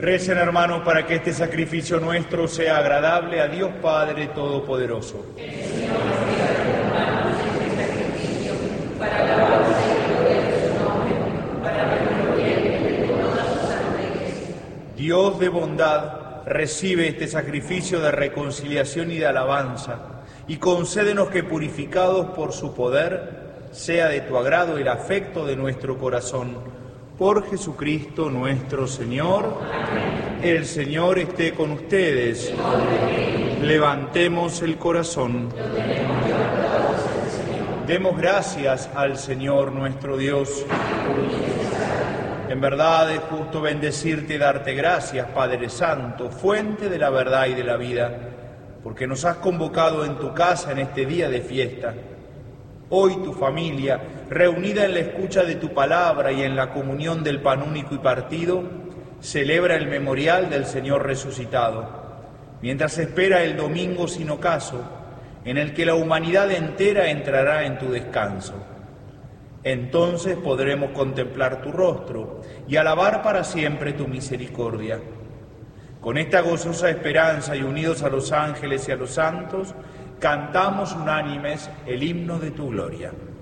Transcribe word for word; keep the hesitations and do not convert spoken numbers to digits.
Recen, hermanos, para que este sacrificio nuestro sea agradable a Dios Padre Todopoderoso. Dios de bondad, recibe este sacrificio de reconciliación y de alabanza, y concédenos que, purificados por su poder, sea de tu agrado el afecto de nuestro corazón. Por Jesucristo nuestro Señor. Amén. El Señor esté con ustedes. Levantemos el corazón. Demos gracias al Señor nuestro Dios. En verdad es justo bendecirte y darte gracias, Padre Santo, fuente de la verdad y de la vida, porque nos has convocado en tu casa en este día de fiesta. Hoy tu familia, reunida en la escucha de tu palabra y en la comunión del pan único y partido, celebra el memorial del Señor resucitado, mientras espera el domingo sin ocaso, en el que la humanidad entera entrará en tu descanso. Entonces podremos contemplar tu rostro y alabar para siempre tu misericordia. Con esta gozosa esperanza y unidos a los ángeles y a los santos, cantamos unánimes el himno de tu gloria.